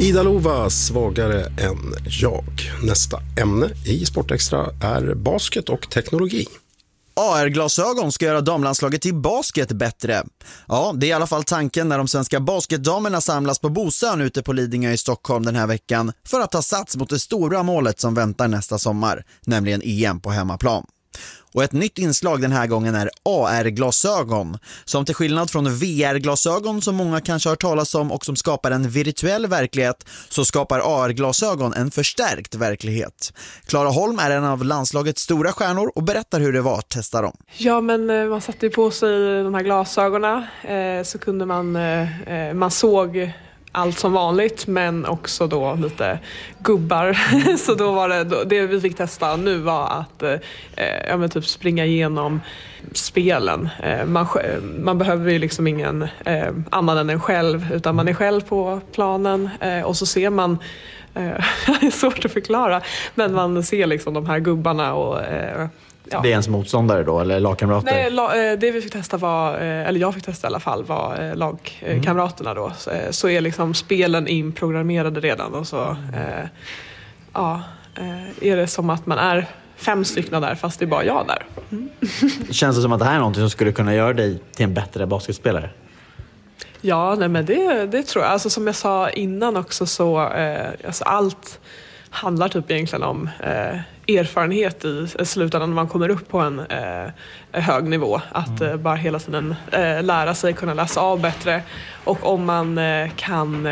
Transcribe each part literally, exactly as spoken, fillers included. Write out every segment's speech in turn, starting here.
Ida Lova, svagare än jag. Nästa ämne i Sportextra är basket och teknologi. A R-glasögon ska göra damlandslaget i basket bättre. Ja, det är i alla fall tanken när de svenska basketdamerna samlas på Bosön ute på Lidingö i Stockholm den här veckan för att ta sats mot det stora målet som väntar nästa sommar, nämligen E M på hemmaplan. Och ett nytt inslag den här gången är A R-glasögon, som till skillnad från V R-glasögon som många kanske har talat om och som skapar en virtuell verklighet, så skapar A R-glasögon en förstärkt verklighet. Klara Holm är en av landslagets stora stjärnor och berättar hur det var att testa dem. Ja, men man satte på sig de här glasögonen eh, så kunde man, eh, man såg allt som vanligt, men också då lite gubbar. Så då var det, då, det vi fick testa nu var att eh, ja, men typ springa igenom spelen. Eh, man, man behöver ju liksom ingen eh, annan än en själv, utan man är själv på planen eh, och så ser man, eh, det är svårt att förklara, men man ser liksom de här gubbarna och eh, ja. Det är ens motståndare då, eller lagkamrater? Nej, det vi fick testa var, eller jag fick testa i alla fall, var lagkamraterna då. Så är liksom spelen inprogrammerade redan och så eh, ja, är det som att man är fem stycken där fast det är bara jag där. Mm. Känns det som att det här är något som skulle kunna göra dig till en bättre basketspelare? Ja, nej, men det, det tror jag. Alltså, som jag sa innan också så eh, alltså, allt handlar typ egentligen om eh, erfarenhet i slutändan när man kommer upp på en eh, hög nivå. Att eh, bara hela tiden eh, lära sig kunna läsa av bättre. Och om man eh, kan,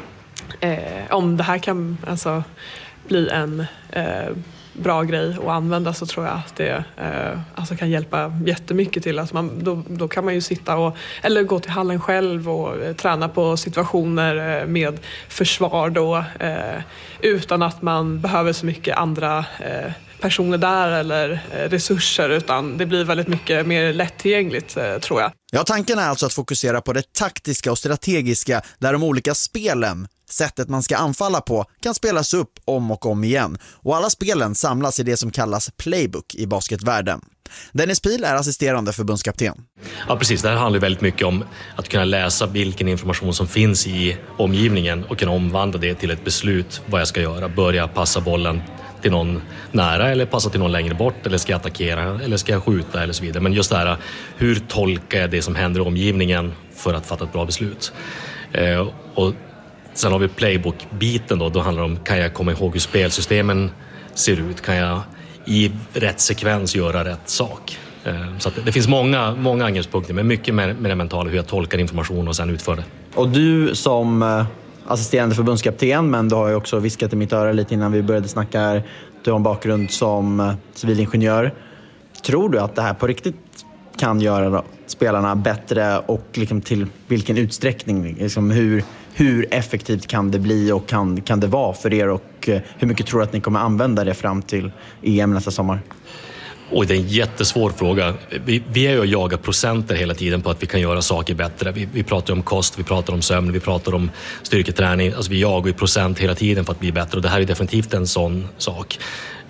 eh, om det här kan alltså, bli en eh, bra grej att använda, så tror jag att det eh, alltså kan hjälpa jättemycket till. Alltså man, då, då kan man ju sitta och, eller gå till hallen själv och eh, träna på situationer eh, med försvar då, eh, utan att man behöver så mycket andra eh, personer där eller eh, resurser, utan det blir väldigt mycket mer lättillgängligt eh, tror jag. Ja, tanken är alltså att fokusera på det taktiska och strategiska, där de olika spelen, sättet man ska anfalla på, kan spelas upp om och om igen. Och alla spelen samlas i det som kallas playbook i basketvärlden. Dennis Pihl är assisterande förbundskapten. Ja, precis. Det här handlar väldigt mycket om att kunna läsa vilken information som finns i omgivningen och kunna omvandla det till ett beslut vad jag ska göra. Börja passa bollen till någon nära eller passa till någon längre bort, eller ska jag attackera eller ska jag skjuta eller så vidare. Men just det här, hur tolkar jag det som händer i omgivningen för att fatta ett bra beslut? Eh, och sen har vi playbook-biten då, då handlar det om, kan jag komma ihåg hur spelsystemen ser ut? Kan jag i rätt sekvens göra rätt sak? Eh, så att det, det finns många, många angreppspunkter, men mycket med, med det mentala, hur jag tolkar information och sen utför det. Och du som eh, assisterande förbundskapten, men du har ju också viskat i mitt öra lite innan vi började snacka här, du har en bakgrund som eh, civilingenjör. Tror du att det här på riktigt kan göra då, spelarna bättre, och liksom till vilken utsträckning? Liksom hur, hur effektivt kan det bli och kan, kan det vara för er, och hur mycket tror du att ni kommer använda det fram till E M nästa sommar? Oj, det är en jättesvår fråga. Vi, vi är ju att jaga procenter hela tiden på att vi kan göra saker bättre. Vi, vi pratar om kost, vi pratar om sömn, vi pratar om styrketräning. Alltså vi jagar ju procent hela tiden för att bli bättre, och det här är definitivt en sån sak.